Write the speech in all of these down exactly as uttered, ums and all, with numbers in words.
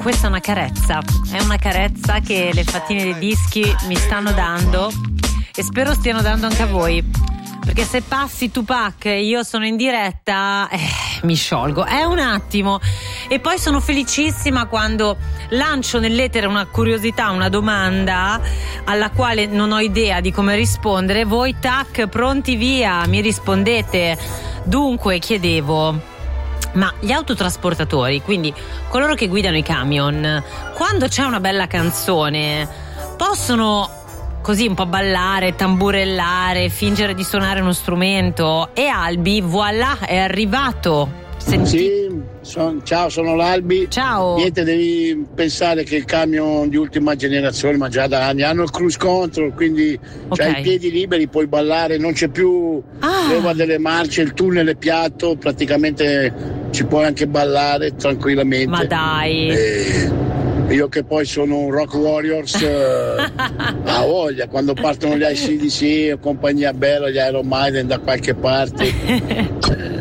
Questa è una carezza, è una carezza che le fattine dei dischi mi stanno dando e spero stiano dando anche a voi, perché se passi Tupac e io sono in diretta eh, mi sciolgo, è un attimo. E poi sono felicissima quando lancio nell'etere una curiosità, una domanda alla quale non ho idea di come rispondere. Voi tac, pronti via, mi rispondete. Dunque chiedevo, ma gli autotrasportatori, quindi coloro che guidano i camion, quando c'è una bella canzone possono così un po' ballare, tamburellare, fingere di suonare uno strumento? E Albi, voilà, è arrivato. Senti... Sì, son, ciao, sono l'Albi. Ciao. Niente, devi pensare che il camion di ultima generazione, ma già da anni, hanno il cruise control, quindi okay, c'hai i piedi liberi, puoi ballare, non c'è più ah. leva delle marce, il tunnel è piatto, praticamente ci puoi anche ballare tranquillamente. Ma dai. E... io che poi sono un rock warriors eh, a voglia, quando partono gli A C D C o compagnia bella, gli Iron Maiden da qualche parte eh,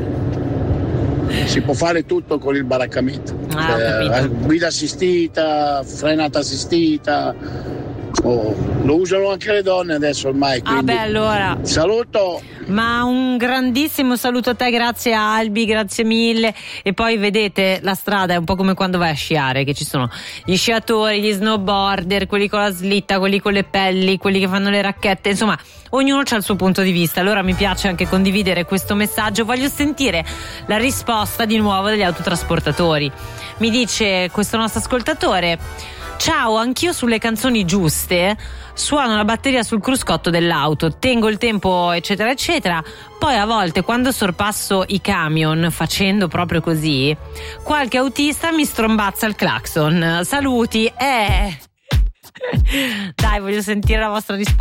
si può fare tutto con il baraccamento, ah, eh, guida assistita, frenata assistita, oh, lo usano anche le donne adesso ormai, ah beh, allora saluto. Ma un grandissimo saluto a te, grazie Albi, grazie mille. E poi vedete, la strada è un po' come quando vai a sciare, che ci sono gli sciatori, gli snowboarder, quelli con la slitta, quelli con le pelli, quelli che fanno le racchette, insomma ognuno ha il suo punto di vista. Allora mi piace anche condividere questo messaggio. Voglio sentire la risposta di nuovo degli autotrasportatori. Mi dice questo nostro ascoltatore: ciao, anch'io sulle canzoni giuste suono la batteria sul cruscotto dell'auto, tengo il tempo eccetera eccetera, poi a volte quando sorpasso i camion facendo proprio così qualche autista mi strombazza il clacson. Saluti. eh Dai, voglio sentire la vostra risposta.